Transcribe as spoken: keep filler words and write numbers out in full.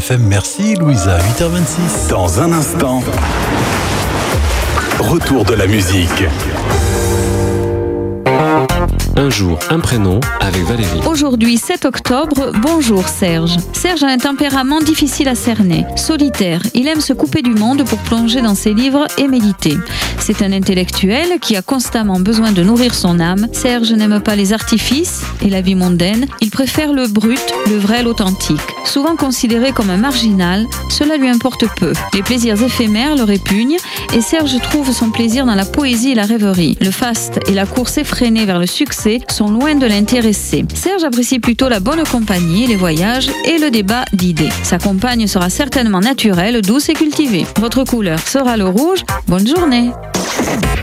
F M. Merci Louisa, huit heures vingt-six. Dans un instant, retour de la musique. Un jour, un prénom avec Valérie. Aujourd'hui, sept octobre, bonjour Serge. Serge a un tempérament difficile à cerner, solitaire. Il aime se couper du monde pour plonger dans ses livres et méditer. C'est un intellectuel qui a constamment besoin de nourrir son âme. Serge n'aime pas les artifices et la vie mondaine. Il préfère le brut, le vrai, l'authentique. Souvent considéré comme un marginal, cela lui importe peu. Les plaisirs éphémères le répugnent et Serge trouve son plaisir dans la poésie et la rêverie. Le faste et la course effrénée vers le succès sont loin de l'intéresser. Serge apprécie plutôt la bonne compagnie, les voyages et le débat d'idées. Sa compagne sera certainement naturelle, douce et cultivée. Votre couleur sera le rouge. Bonne journée.